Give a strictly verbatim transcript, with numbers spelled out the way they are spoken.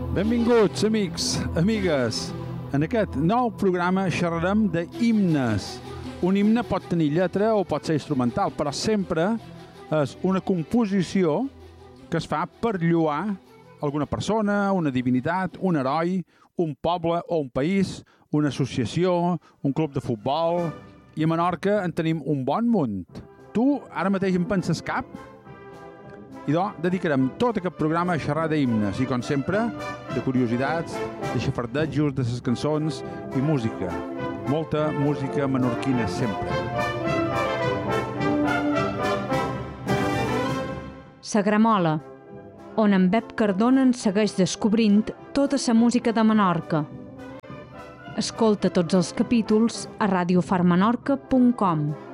Benvinguts, amics, amigues. En aquest nou programa xerrarem de himnes. Un himne pot tenir lletra o pot ser instrumental, però sempre és una composició que es fa per lloar alguna persona, una divinitat, un heroi, un poble o un país, una associació, un club de futbol. I a Menorca en tenim un bon munt. Tu ara mateix en penses cap? I doncs dedicarem tot aquest programa a xerrar d'himnes i, com sempre, de curiositats, de xafardejos, de les cançons i música. Molta música menorquina sempre. La Gramola, on en Bep Cardona ens segueix descobrint tota la música de Menorca. Escolta tots els capítols a radio far menorca punt com.